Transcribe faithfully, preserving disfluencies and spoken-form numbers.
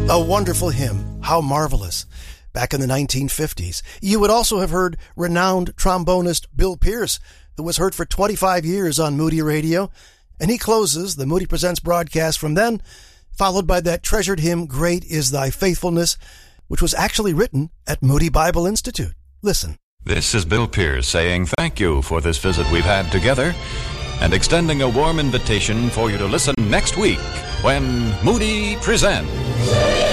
A wonderful hymn, How Marvelous, back in the nineteen fifties. You would also have heard renowned trombonist Bill Pierce, who was heard for twenty-five years on Moody Radio, and he closes the Moody Presents broadcast from then, followed by that treasured hymn, Great is Thy Faithfulness, which was actually written at Moody Bible Institute. Listen. This is Bill Pierce saying thank you for this visit we've had together, and extending a warm invitation for you to listen next week when Moody Presents.